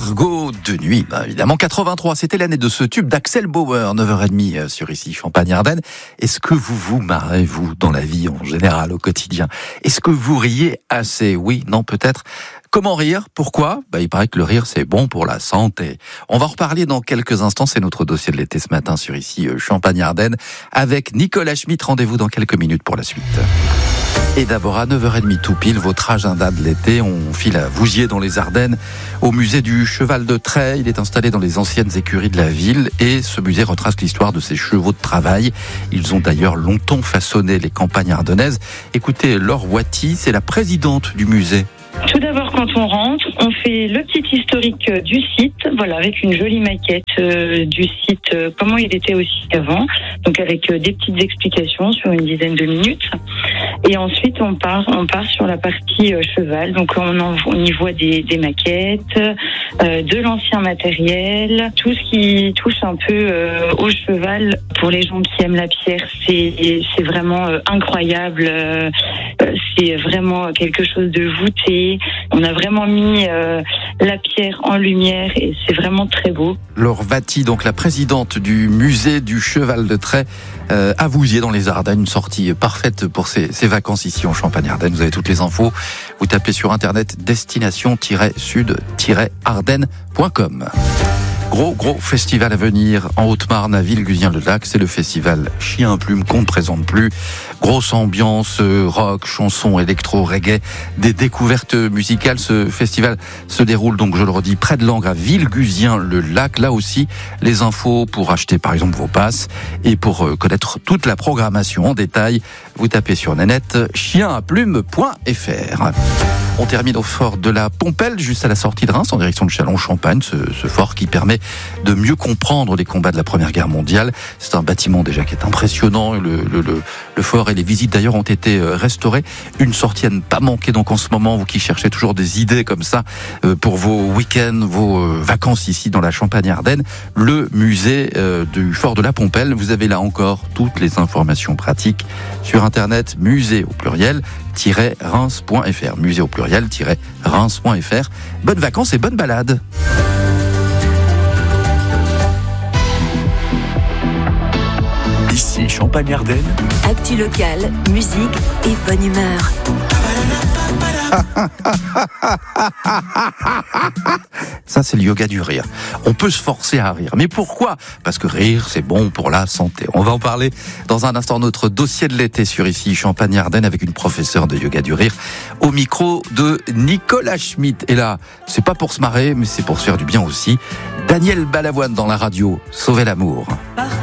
Cargo de nuit, évidemment. 83, c'était l'année de ce tube d'Axel Bauer, 9h30 sur ici, Champagne-Ardenne. Est-ce que vous vous marrez, vous, dans la vie en général, au quotidien? Est-ce que vous riez assez? Oui, non, peut-être. Comment rire? Pourquoi? Il paraît que le rire, c'est bon pour la santé. On va en reparler dans quelques instants. C'est notre dossier de l'été ce matin sur ici, Champagne-Ardenne, avec Nicolas Schmitt. Rendez-vous dans quelques minutes pour la suite. Et d'abord, à 9h30 tout pile, votre agenda de l'été. On file à Vouziers dans les Ardennes, au musée du cheval de trait. Il est installé dans les anciennes écuries de la ville et ce musée retrace l'histoire de ces chevaux de travail. Ils ont d'ailleurs longtemps façonné les campagnes ardennaises. Écoutez, Laure Watty, c'est la présidente du musée. Tout d'abord, quand on rentre, on fait le petit historique du site, voilà, avec une jolie maquette du site, comment il était aussi avant, donc avec des petites explications sur une dizaine de minutes. Et ensuite, on part sur la partie cheval, donc on y voit des maquettes, de l'ancien matériel, tout ce qui touche un peu au cheval. Pour les gens qui aiment la pierre, c'est vraiment incroyable. C'est vraiment quelque chose de voûté. On a vraiment mis la pierre en lumière et c'est vraiment très beau. Laure Watty, donc la présidente du musée du cheval de trait à Vouziers dans les Ardennes. Une sortie parfaite pour ces vacances ici en Champagne-Ardenne. Vous avez toutes les infos. Vous tapez sur internet destination-sud-ardennes.com. Gros festival à venir en Haute-Marne à Villeguisien-le-Lac, c'est le festival Chien Plume qu'on ne présente plus. Grosse ambiance, rock, chansons, électro, reggae, des découvertes musicales. Ce festival se déroule donc, je le redis, près de Langres à Villeguisien-le-Lac. Là aussi, les infos pour acheter par exemple vos passes et pour connaître toute la programmation en détail, vous tapez sur Nanette chienaplume.fr. On termine au fort de la Pompelle, juste à la sortie de Reims, en direction de Châlons-Champagne, ce fort qui permet de mieux comprendre les combats de la Première Guerre mondiale. C'est un bâtiment déjà qui est impressionnant. Le fort et les visites d'ailleurs ont été restaurées. Une sortie à ne pas manquer donc en ce moment, vous qui cherchez toujours des idées comme ça pour vos week-ends, vos vacances ici dans la Champagne-Ardenne. Le musée du fort de la Pompelle, vous avez là encore toutes les informations pratiques sur internet, musée au pluriel -reims.fr, musée au pluriel -reims.fr. Bonnes vacances et bonnes balades. Ici Champagne-Ardenne. Actu locale, musique et bonne humeur. Ça, c'est le yoga du rire. On peut se forcer à rire. Mais pourquoi? Parce que rire, c'est bon pour la santé. On va en parler dans un instant. Notre dossier de l'été sur ici Champagne-Ardenne avec une professeure de yoga du rire au micro de Nicolas Schmitt. Et là, c'est pas pour se marrer, mais c'est pour se faire du bien aussi. Daniel Balavoine dans la radio. Sauvez l'amour.